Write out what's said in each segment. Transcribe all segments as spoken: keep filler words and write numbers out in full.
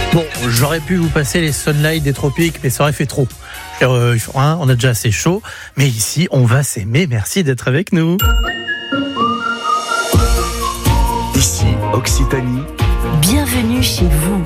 Bon, j'aurais pu vous passer les sunlights des tropiques, mais ça aurait fait trop. Euh, hein, on a déjà assez chaud, mais ici, on va s'aimer. Merci d'être avec nous. Ici, Occitanie. Bienvenue chez vous.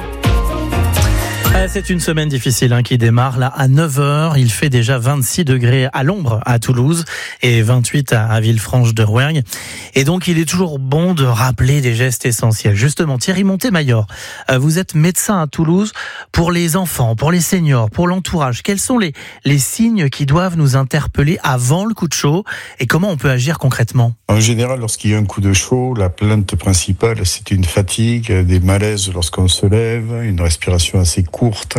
C'est une semaine difficile hein, qui démarre là à neuf heures. Il fait déjà vingt-six degrés à l'ombre à Toulouse et vingt-huit à Villefranche-de-Rouergue. Et donc il est toujours bon de rappeler des gestes essentiels. Justement, Thierry Montet-Mayor, vous êtes médecin à Toulouse. Pour les enfants, pour les seniors, pour l'entourage, quels sont les, les signes qui doivent nous interpeller avant le coup de chaud et comment on peut agir concrètement ? En général, lorsqu'il y a un coup de chaud, la plainte principale, c'est une fatigue, des malaises lorsqu'on se lève, une respiration assez courte,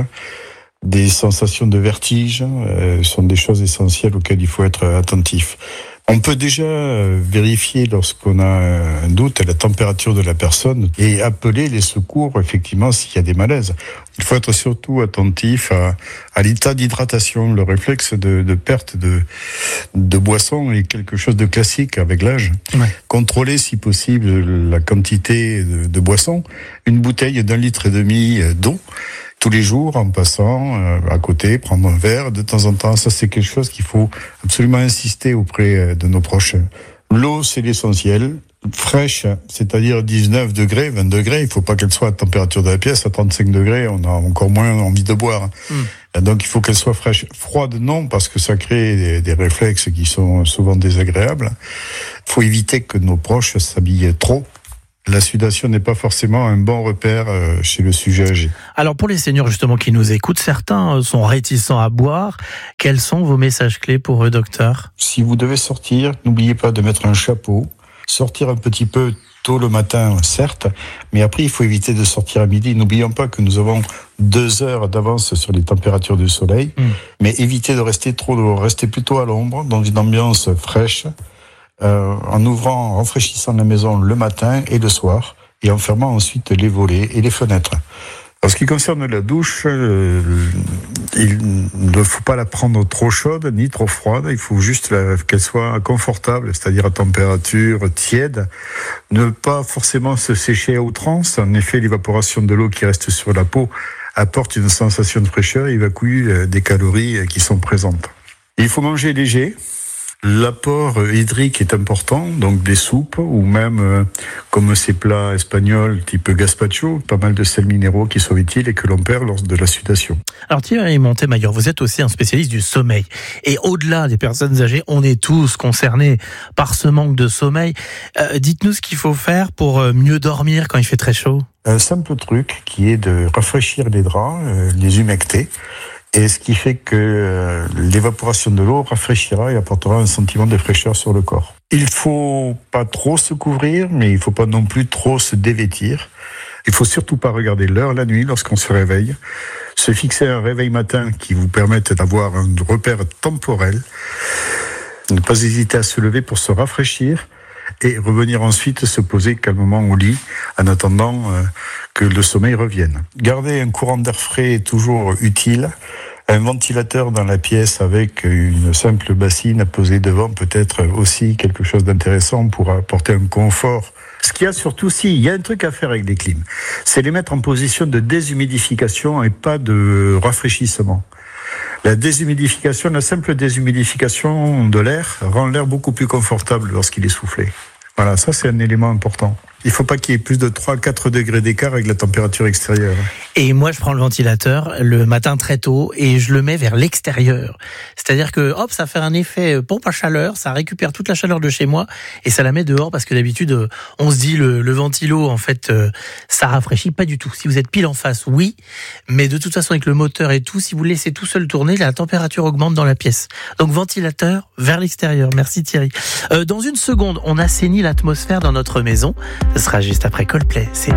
des sensations de vertige, euh, sont des choses essentielles auxquelles il faut être attentif. On peut déjà vérifier lorsqu'on a un doute la température de la personne et appeler les secours effectivement s'il y a des malaises. Il faut être surtout attentif à, à l'état d'hydratation. Le réflexe de, de perte de, de boisson est quelque chose de classique avec l'âge. Ouais. Contrôler si possible la quantité de, de boisson. Une bouteille d'un litre et demi d'eau tous les jours en passant euh, à côté, prendre un verre de temps en temps. Ça, c'est quelque chose qu'il faut absolument insister auprès de nos proches. L'eau, c'est l'essentiel. Fraîche, c'est-à-dire dix-neuf degrés, vingt degrés. Il ne faut pas qu'elle soit à la température de la pièce. À trente-cinq degrés, on a encore moins envie de boire. Mm. Donc, il faut qu'elle soit fraîche. Froide, non, parce que ça crée des, des réflexes qui sont souvent désagréables. Il faut éviter que nos proches s'habillent trop. La sudation n'est pas forcément un bon repère chez le sujet âgé. Alors pour les seniors justement qui nous écoutent, certains sont réticents à boire. Quels sont vos messages clés pour eux, docteur ? Si vous devez sortir, n'oubliez pas de mettre un chapeau. Sortir un petit peu tôt le matin, certes, mais après il faut éviter de sortir à midi. N'oublions pas que nous avons deux heures d'avance sur les températures du soleil, mmh. mais évitez de rester trop dehors. Restez plutôt à l'ombre, dans une ambiance fraîche. Euh, en ouvrant, en rafraîchissant la maison le matin et le soir, et en fermant ensuite les volets et les fenêtres. En ce qui concerne la douche, euh, il ne faut pas la prendre trop chaude ni trop froide, il faut juste la, qu'elle soit confortable, c'est-à-dire à température tiède. Ne pas forcément se sécher à outrance, en effet l'évaporation de l'eau qui reste sur la peau apporte une sensation de fraîcheur et évacue des calories qui sont présentes. Il faut manger léger. L'apport hydrique est important, donc des soupes ou même euh, comme ces plats espagnols type gazpacho, pas mal de sels minéraux qui sont utiles et que l'on perd lors de la sudation. Alors Thierry Montet-Mayor, vous êtes aussi un spécialiste du sommeil. Et au-delà des personnes âgées, on est tous concernés par ce manque de sommeil. Euh, dites-nous ce qu'il faut faire pour mieux dormir quand il fait très chaud. Un simple truc qui est de rafraîchir les draps, euh, les humecter. Et ce qui fait que euh, l'évaporation de l'eau rafraîchira et apportera un sentiment de fraîcheur sur le corps. Il faut pas trop se couvrir, mais il faut pas non plus trop se dévêtir. Il faut surtout pas regarder l'heure la nuit lorsqu'on se réveille. Se fixer un réveil matin qui vous permette d'avoir un repère temporel. Ne pas hésiter à se lever pour se rafraîchir et revenir ensuite se poser calmement au lit en attendant euh, que le sommeil revienne. Garder un courant d'air frais est toujours utile. Un ventilateur dans la pièce avec une simple bassine à poser devant peut être aussi quelque chose d'intéressant pour apporter un confort. Ce qu'il y a surtout, si, il y a un truc à faire avec les clims, c'est les mettre en position de déshumidification et pas de rafraîchissement. La déshumidification, la simple déshumidification de l'air rend l'air beaucoup plus confortable lorsqu'il est soufflé. Voilà, ça c'est un élément important. Il ne faut pas qu'il y ait plus de trois à quatre degrés d'écart avec la température extérieure. Et moi, je prends le ventilateur le matin très tôt et je le mets vers l'extérieur. C'est-à-dire que, hop, ça fait un effet pompe à chaleur, ça récupère toute la chaleur de chez moi et ça la met dehors parce que d'habitude, on se dit le, le ventilo, en fait, ça rafraîchit pas du tout. Si vous êtes pile en face, oui, mais de toute façon, avec le moteur et tout, si vous laissez tout seul tourner, la température augmente dans la pièce. Donc, ventilateur vers l'extérieur. Merci Thierry. Euh, dans une seconde, on assainit l'atmosphère dans notre maison. Ce sera juste après Coldplay. C'est